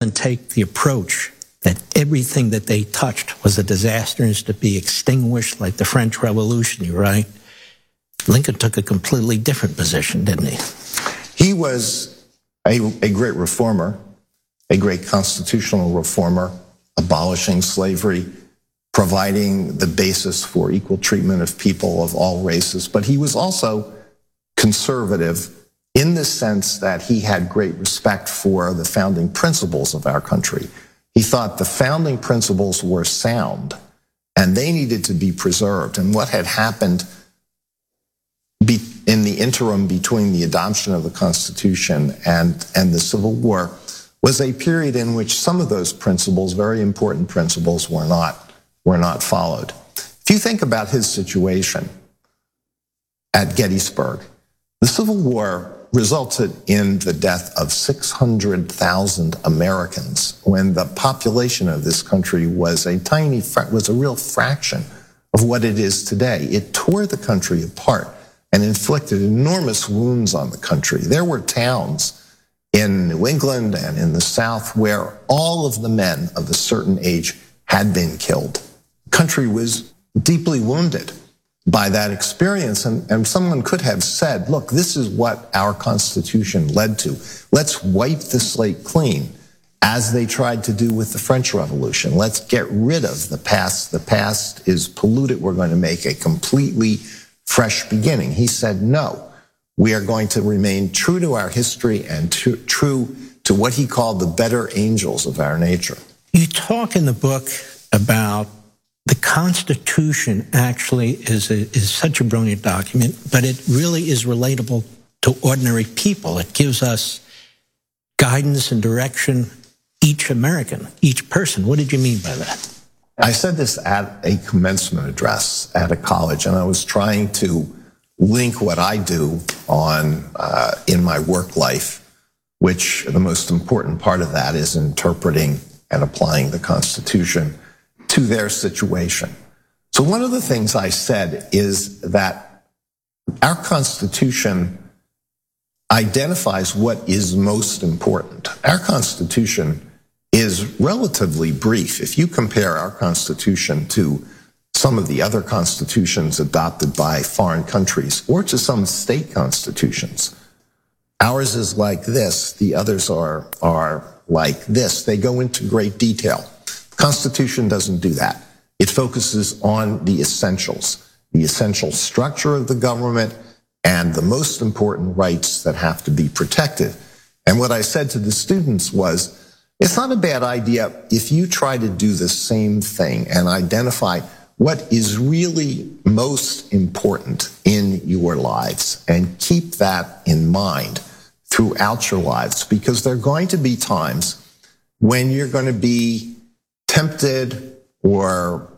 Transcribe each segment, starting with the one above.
and take the approach that everything that they touched was a disaster and is to be extinguished like the French Revolution, you're right. Lincoln took a completely different position, didn't he? He was a great reformer, a great constitutional reformer, abolishing slavery, providing the basis for equal treatment of people of all races. But he was also conservative in the sense that he had great respect for the founding principles of our country. He thought the founding principles were sound and they needed to be preserved. And what had happened in the interim between the adoption of the Constitution and the Civil War was a period in which some of those principles, very important principles, were not followed. If you think about his situation at Gettysburg, the Civil War resulted in the death of 600,000 Americans when the population of this country was a real fraction of what it is today. It tore the country apart and inflicted enormous wounds on the country. There were towns in New England and in the South where all of the men of a certain age had been killed. The country was deeply wounded by that experience, and someone could have said, look, this is what our Constitution led to. Let's wipe the slate clean, as they tried to do with the French Revolution. Let's get rid of the past. The past is polluted. We're going to make a completely fresh beginning. He said, no, we are going to remain true to our history and true to what he called the better angels of our nature. You talk in the book about the Constitution actually is such a brilliant document, but it really is relatable to ordinary people. It gives us guidance and direction, each American, each person. What did you mean by that? I said this at a commencement address at a college, and I was trying to link what I do in my work life, which the most important part of that is interpreting and applying the Constitution to their situation. So one of the things I said is that our Constitution identifies what is most important. Our Constitution is relatively brief. If you compare our Constitution to some of the other constitutions adopted by foreign countries or to some state constitutions, ours is like this, the others are like this. They go into great detail. The Constitution doesn't do that. It focuses on the essentials, the essential structure of the government and the most important rights that have to be protected. And what I said to the students was, it's not a bad idea if you try to do the same thing and identify what is really most important in your lives and keep that in mind throughout your lives, because there are going to be times when you're going to be tempted or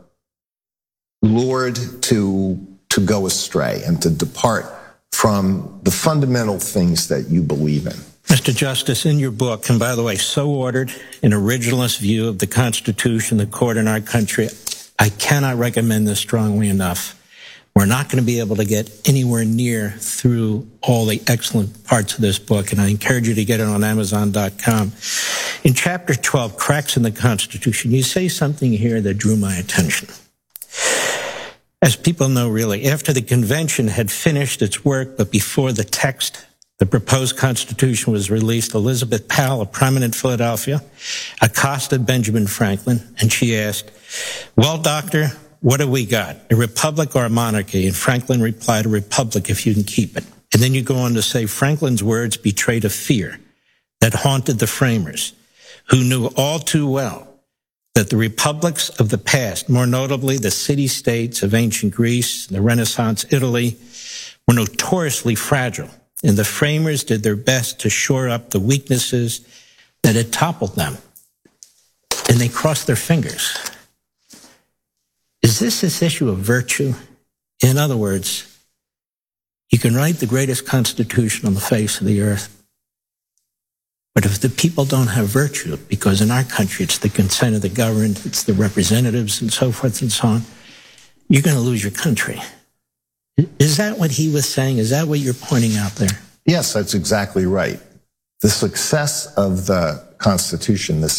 lured to go astray and to depart from the fundamental things that you believe in. Mr. Justice, in your book, and by the way, so ordered, an originalist view of the Constitution, the court in our country, I cannot recommend this strongly enough. We're not going to be able to get anywhere near through all the excellent parts of this book, and I encourage you to get it on Amazon.com. In chapter 12, Cracks in the Constitution, you say something here that drew my attention. As people know, really, after the convention had finished its work, but before the text, the proposed Constitution was released, Elizabeth Powell, a prominent Philadelphia, accosted Benjamin Franklin, and she asked, well, doctor, what have we got, a republic or a monarchy? And Franklin replied, a republic if you can keep it. And then you go on to say, Franklin's words betrayed a fear that haunted the framers, who knew all too well that the republics of the past, more notably the city-states of ancient Greece, the Renaissance Italy, were notoriously fragile, and the framers did their best to shore up the weaknesses that had toppled them. And they crossed their fingers. Is this issue of virtue? In other words, you can write the greatest constitution on the face of the earth, but if the people don't have virtue, because in our country it's the consent of the governed, it's the representatives and so forth and so on, you're going to lose your country. Is that what he was saying? Is that what you're pointing out there? Yes, that's exactly right. The success of the Constitution, the